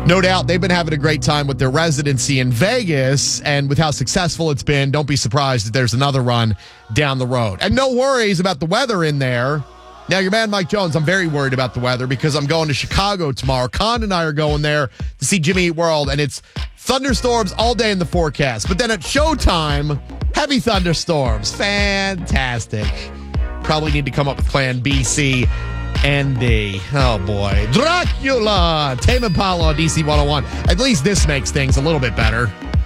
No doubt they've been having a great time with their residency in Vegas, and with how successful it's been, don't be surprised if there's another run down the road. And no worries about the weather in there. Now, your man Mike Jones, I'm very worried about the weather because I'm going to Chicago tomorrow. Con and I are going there to see Jimmy Eat World, and it's thunderstorms all day in the forecast. But then at showtime, heavy thunderstorms. Fantastic. Probably need to come up with plan B, C, and D. Oh, boy. Dracula! Tame Impala on DC 101. At least this makes things a little bit better.